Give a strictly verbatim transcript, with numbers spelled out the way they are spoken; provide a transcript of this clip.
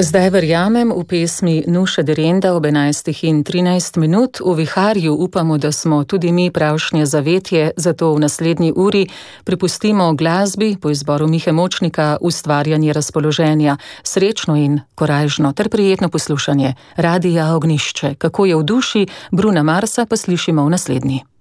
Zdaj verjamem v pesmi Nuše Derenda ob enajstih in trinajst minut. V viharju upamo, da smo tudi mi pravšnje zavetje, zato v naslednji uri prepustimo glasbi po izboru Mihe Močnika ustvarjanje razpoloženja. Srečno in korajžno ter prijetno poslušanje Radia Ognjišče. Kako je v duši, Bruna Marsa pa slišimo v naslednji.